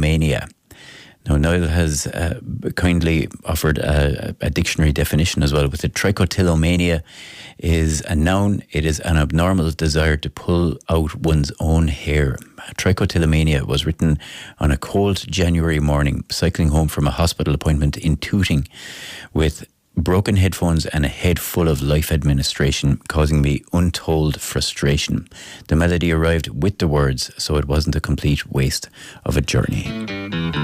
trichotillomania. Now, Niall has kindly offered a dictionary definition as well. With it, trichotillomania is a noun. It is an abnormal desire to pull out one's own hair. Trichotillomania was written on a cold January morning, cycling home from a hospital appointment in Tooting with broken headphones and a head full of life administration, causing me untold frustration. The melody arrived with the words, so it wasn't a complete waste of a journey.